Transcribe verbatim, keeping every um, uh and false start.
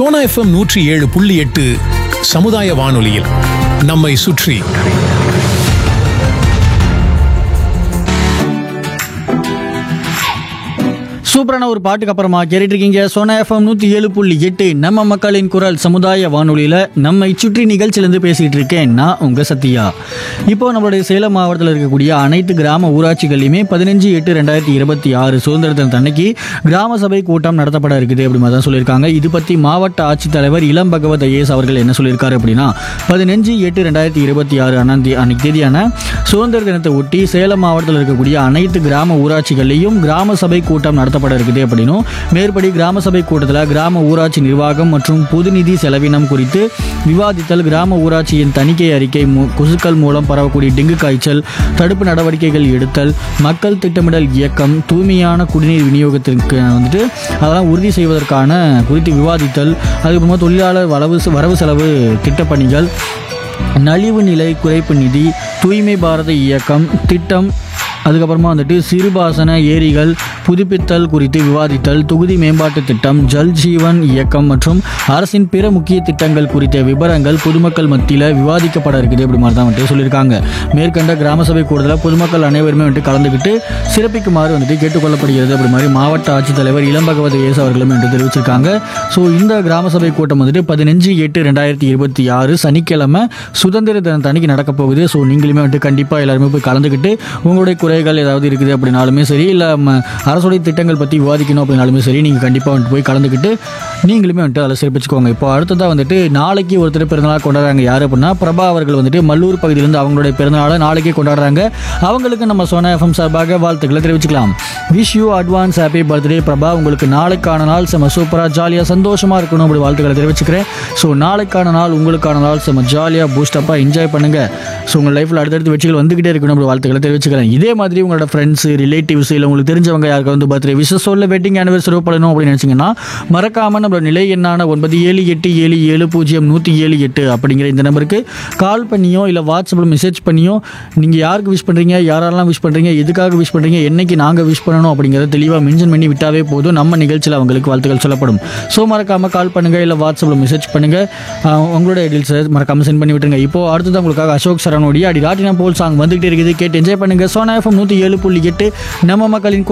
Sona FM நூற்றி ஏழு புள்ளி எட்டு சமுதாய வானொலியில் நம்மை சுற்றி. சூப்பரான ஒரு பாட்டுக்கு அப்புறமா கேட்டுட்டு இருக்கீங்க சோனா எஃப்எம் நூற்றி ஏழு புள்ளி எட்டு நம்ம மக்களின் குரல் சமுதாய வானொலியில் நம்மை சுற்றி நிகழ்ச்சியிலேருந்து பேசிகிட்டு இருக்கேன் நான் உங்கள் சத்யா. இப்போ நம்மளுடைய சேலம் மாவட்டத்தில் இருக்கக்கூடிய அனைத்து கிராம ஊராட்சிகள்லையுமே பதினஞ்சு எட்டு ரெண்டாயிரத்தி இருபத்தி ஆறு சுதந்திர தின அன்னைக்கு கிராம சபை கூட்டம் நடத்தப்பட இருக்குது அப்படி மாதிரி தான் சொல்லியிருக்காங்க. இது பற்றி மாவட்ட ஆட்சித்தலைவர் இளம் பகவத் ஐஏஎஸ் அவர்கள் என்ன சொல்லியிருக்காரு அப்படின்னா, பதினஞ்சு எட்டு ரெண்டாயிரத்தி இருபத்தி ஆறு அண்ணாம் தே அன்னைக்கு தேதியான சுதந்திர தினத்தை ஒட்டி சேலம் மாவட்டத்தில் இருக்கக்கூடிய அனைத்து கிராம ஊராட்சிகள்லையும் கிராம சபை கூட்டம் நடத்த இருக்குது அப்படின்னும், மேற்படி கிராம சபை கூட்டத்தில் கிராம ஊராட்சி நிர்வாகம் மற்றும் பொது நிதி செலவினம் குறித்து விவாதித்தல், கிராம ஊராட்சியின் தணிக்கை அறிக்கை, கொசுக்கள் மூலம் பரவக்கூடிய டெங்கு காய்ச்சல் தடுப்பு நடவடிக்கைகள் எடுத்தல், மக்கள் திட்டமிடல் இயக்கம், தூய்மையான குடிநீர் விநியோகத்திற்கு வந்துட்டு அதெல்லாம் உறுதி செய்வதற்கான குறித்து விவாதித்தல், அதுக்கப்புறமா தொழிலாளர் வரவு வரவு செலவு திட்டப்பணிகள், நலிவு நிலை குறைப்பு நிதி, தூய்மை பாரத இயக்கம் திட்டம், அதுக்கப்புறமா வந்துட்டு சிறுபாசன ஏரிகள் புதுப்பித்தல் குறித்து விவாதித்தல், தொகுதி மேம்பாட்டு திட்டம், ஜல் ஜீவன் இயக்கம் மற்றும் அரசின் பிற முக்கிய திட்டங்கள் குறித்த விவரங்கள் பொதுமக்கள் மத்தியில் விவாதிக்கப்பட இருக்குது அப்படி மாதிரி தான் வந்துட்டு சொல்லியிருக்காங்க. மேற்கண்ட கிராம சபை கூடுதலாக பொதுமக்கள் அனைவருமே வந்துட்டு கலந்துக்கிட்டு சிறப்பிக்குமாறு வந்துட்டு கேட்டுக்கொள்ளப்படுகிறது அப்படி மாதிரி மாவட்ட ஆட்சித்தலைவர் இளம் பகவத் ஐஏஎஸ் அவர்களும் என்று தெரிவிச்சிருக்காங்க. ஸோ இந்த கிராம சபை கூட்டம் வந்துட்டு பதினஞ்சு எட்டு ரெண்டாயிரத்தி இருபத்தி ஆறு சனிக்கிழமை சுதந்திர தினத்தன்னைக்கு நடக்க போகுது. ஸோ நீங்களுமே வந்துட்டு கண்டிப்பாக எல்லாருமே போய் கலந்துக்கிட்டு உங்களுடைய குறைகள் ஏதாவது இருக்குது அப்படின்னாலுமே சரி, இல்லை அரசுடைய திட்டங்கள் பற்றி விவாதிக்கணும் அப்படின்னாலுமே சரி, நீங்கள் கண்டிப்பாக வந்துட்டு போய் கலந்துக்கிட்டு நீங்களுமே வந்துட்டு அதில் சிறப்பிச்சுக்கோங்க. இப்போ அடுத்ததாக வந்துட்டு நாளைக்கு ஒருத்தர் பிறந்தநாள் கொண்டாடுறாங்க. யார் அப்படின்னா பிரபா அவர்கள் வந்துட்டு மல்லூர் பகுதியிலேருந்து அவங்களுடைய பிறந்தநாளை நாளைக்கே கொண்டாடுறாங்க. அவங்களுக்கு நம்ம சோனா எஃப்எம் சார்பாக வாழ்த்துக்களை தெரிவிச்சுக்கலாம். Wish you advance happy birthday Prabha. உங்களுக்கு நாளைக்கான நாள் செம சூப்பராக ஜாலியாக சந்தோஷமாக இருக்கணும் அப்படி வாழ்த்துக்களை தெரிவிச்சுக்கிறேன். ஸோ நாளைக்கான நாள் உங்களுக்கான நாள் செம ஜாலியாக பூஸ்டப்பாக என்ஜாய் பண்ணுங்கள். ஸோ உங்கள் லைஃப்பில் அடுத்தடுத்து வெற்றிகள் வந்துக்கிட்டே இருக்கணும் அப்படி வாழ்த்துக்களை தெரிவிச்சுக்கிறேன். இதே மாதிரி உங்களோட ஃப்ரெண்ட்ஸ் ரிலேட்டிவ்ஸ் இல்லை உங்களுக்கு தெரிஞ்சவங்க யாருக்கு வந்து பர்த்டே விஷஸ் சொல்ல வெட்டிங் ஆனிவர்சரி பண்ணணும் அப்படின்னு நினச்சிங்கன்னா மறக்காமல் நம்மளோட நிலை எண்ணான ஒன்பது ஏழு எட்டு ஏழு ஏழு பூஜ்ஜியம் நூற்றி ஏழு எட்டு அப்படிங்கிற இந்த நம்பருக்கு கால் பண்ணியோ இல்லை வாட்ஸ்அப்பில் மெசேஜ் பண்ணியோ நீங்கள் யாருக்கு விஷ் பண்ணுறீங்க, யாரெல்லாம் விஷ் பண்ணுறீங்க, எதுக்காக விஷ் பண்ணுறீங்க, என்னைக்கு நாங்கள் விஷ் பண்ணணும் அப்படிங்கிறத தெளிவாக மென்ஷன் பண்ணி விட்டாவே போதும், நம்ம நிகழ்ச்சியில் அவங்களுக்கு வாழ்த்துக்கள் சொல்லப்படும். ஸோ மறக்காமல் கால் பண்ணுங்கள் இல்லை வாட்ஸ்அப்பில் மெசேஜ் பண்ணுங்கள், உங்களோட டீல்ஸை மறக்காமல் சென்ட் பண்ணி விட்டுருங்க. இப்போ அடுத்தது உங்களுக்காக அசோக் சரணுடைய அடி ராட்டினா போல் சாங் வந்துகிட்டே இருக்குது. கேட்டு என்ஜாய் பண்ணுங்கள். சோனா எஃப்எம் நூற்றி ஏழு புள்ளி எட்டு நம்ம மக்களின்